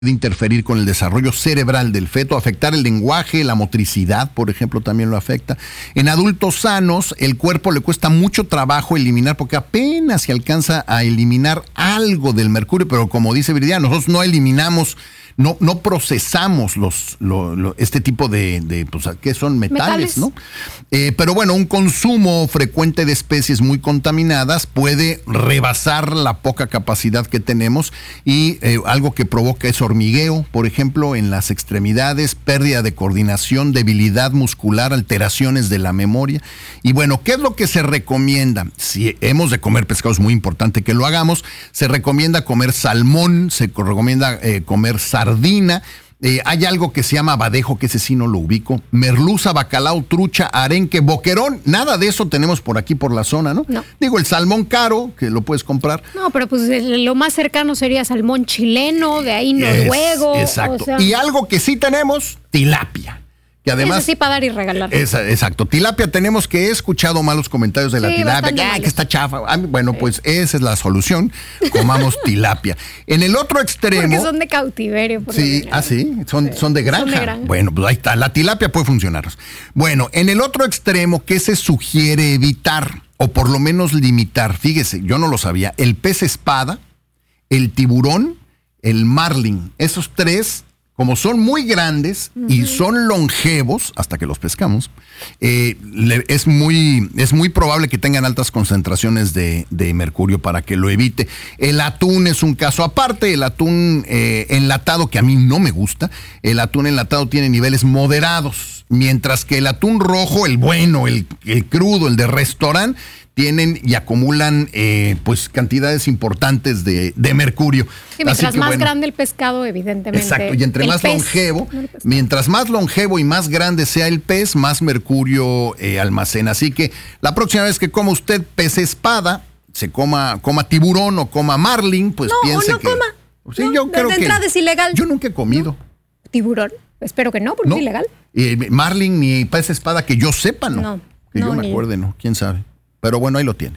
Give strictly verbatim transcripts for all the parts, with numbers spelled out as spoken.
puede interferir con el desarrollo cerebral del feto, afectar el lenguaje, la motricidad, por ejemplo, también lo afecta. En adultos sanos, el cuerpo le cuesta mucho trabajo eliminar, porque apenas se alcanza a eliminar algo del mercurio, pero como dice Viridiana, nosotros no eliminamos, no, no procesamos los, lo, lo, este tipo de, de pues, ¿qué son? Metales, metales. ¿no? Eh, pero bueno, un consumo frecuente de especies muy contaminadas puede rebasar la poca capacidad que tenemos y eh, algo que provoca es hormigueo, por ejemplo, en las extremidades, pérdida de coordinación, debilidad muscular, alteraciones de la memoria. Y bueno, ¿qué es lo que se recomienda? Si hemos de comer pescado, es muy importante que lo hagamos. Se recomienda comer salmón, se recomienda eh, comer sardina. Eh, hay algo que se llama abadejo, que ese sí no lo ubico. Merluza, bacalao, trucha, arenque, boquerón. Nada de eso tenemos por aquí, por la zona, ¿no? No. Digo, el salmón caro, que lo puedes comprar. No, pero pues lo más cercano sería salmón chileno, de ahí noruego. Es, exacto. O sea, y algo que sí tenemos, tilapia. Que además, eso sí, para dar y regalar. Esa, exacto. Tilapia tenemos, que he escuchado malos comentarios de la sí, tilapia, que, ah, que está chafa. Ah, bueno, sí. Pues esa es la solución. Comamos tilapia. En el otro extremo. Porque son de cautiverio. Por sí, ah, sí, son, sí. son de granja. Son de granja. Bueno, pues ahí está. La tilapia puede funcionar. Bueno, en el otro extremo, ¿qué se sugiere evitar? O por lo menos limitar. Fíjese, yo no lo sabía. El pez espada, el tiburón, el marlin. Esos tres, como son muy grandes uh-huh. y son longevos, hasta que los pescamos, eh, le, es, muy, es muy probable que tengan altas concentraciones de, de mercurio, para que lo evite. El atún es un caso aparte. El atún eh, enlatado, que a mí no me gusta, el atún enlatado tiene niveles moderados, mientras que el atún rojo, el bueno, el, el crudo, el de restaurante, tienen y acumulan eh, pues cantidades importantes de, de mercurio. Sí, mientras que, más bueno, grande el pescado, evidentemente. Exacto, y entre más pez, longevo, no mientras más longevo y más grande sea el pez, más mercurio eh, almacena. Así que la próxima vez que coma usted pez espada, se coma, coma tiburón o coma marlin, pues no, piense o no que... coma. Sí, no, yo creo de que... entrada es ilegal. Yo nunca he comido. ¿No? ¿Tiburón? Espero que no, porque no. es ilegal. Eh, marlin ni pez espada, que yo sepa, no. No. Que no, yo me acuerde, no. ¿Quién sabe? Pero bueno, ahí lo tiene.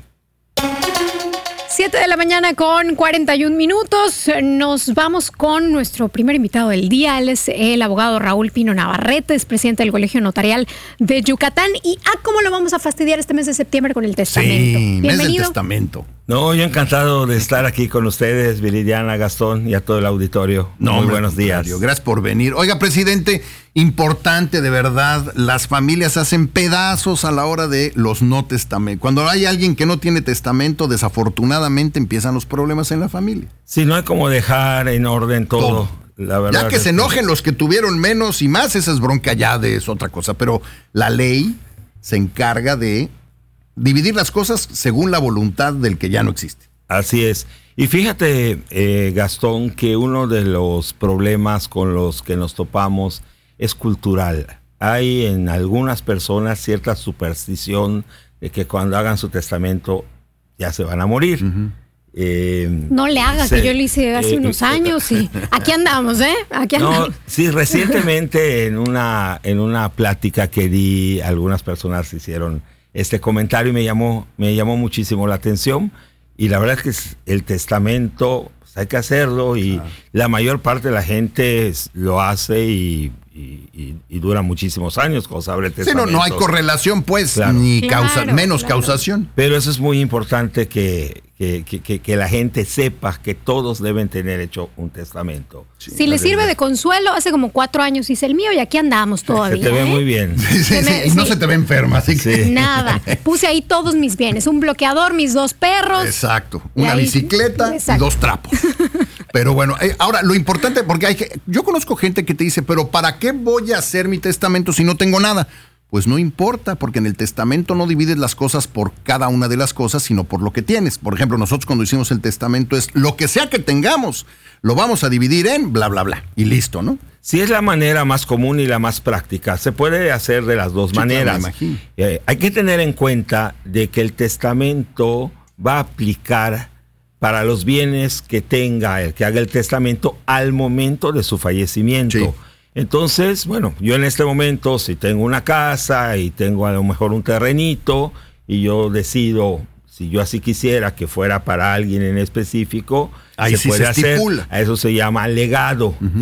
siete de la mañana con cuarenta y un minutos. Nos vamos con nuestro primer invitado del día. Él es el abogado Raúl Pino Navarrete, es presidente del Colegio Notarial de Yucatán. Y ah, ¿cómo lo vamos a fastidiar este mes de septiembre con el testamento? Sí, bienvenido. Mes del testamento. No, yo encantado de estar aquí con ustedes, Viridiana, Gastón y a todo el auditorio. No, muy buenos días. Gracias por venir. Oiga, presidente, importante de verdad, las familias hacen pedazos a la hora de los no testamentos. Cuando hay alguien que no tiene testamento, desafortunadamente empiezan los problemas en la familia. Sí, no hay como dejar en orden todo. todo. La verdad ya que se enojen los que tuvieron menos y más, esa es bronca ya de es otra cosa, pero la ley se encarga de dividir las cosas según la voluntad del que ya no existe. Así es. Y fíjate, eh, Gastón, que uno de los problemas con los que nos topamos es cultural. Hay en algunas personas cierta superstición de que cuando hagan su testamento ya se van a morir. Uh-huh. Eh, no le haga, se, que yo lo hice hace eh, unos años y aquí andamos, ¿eh? Aquí andamos. No, sí, recientemente en una, en una plática que di, algunas personas hicieron este comentario y me llamó, me llamó muchísimo la atención. Y la verdad es que el testamento, pues hay que hacerlo y claro. La mayor parte de la gente lo hace y, y, y, y dura muchísimos años con saber el testamento. Sí, no, no hay correlación, pues, claro. ni causa, claro, menos claro. causación. Pero eso es muy importante que, que, que, que, que la gente sepa que todos deben tener hecho un testamento. Sí, si le sirve de consuelo, hace como cuatro años hice el mío y aquí andamos todavía. Se te ve ¿eh? muy bien. Sí, sí, me, sí. No se te ve enferma, así que... Sí. Nada. Puse ahí todos mis bienes, un bloqueador, mis dos perros. Exacto. Una ahí, bicicleta exacto. Y dos trapos. Pero bueno, eh, ahora lo importante, porque hay que, yo conozco gente que te dice, pero ¿para qué voy a hacer mi testamento si no tengo nada? Pues no importa, porque en el testamento no divides las cosas por cada una de las cosas, sino por lo que tienes. Por ejemplo, nosotros cuando hicimos el testamento es lo que sea que tengamos, lo vamos a dividir en bla, bla, bla. Y listo, ¿no? Sí, es la manera más común y la más práctica. Se puede hacer de las dos sí, maneras. Claro, me imagino. Eh, hay que tener en cuenta de que el testamento va a aplicar para los bienes que tenga el que haga el testamento al momento de su fallecimiento. Sí. Entonces, bueno, yo en este momento, si tengo una casa y tengo a lo mejor un terrenito y yo decido Si yo así quisiera que fuera para alguien en específico, ahí se sí puede se hacer. estipula. A eso se llama legado. Uh-huh.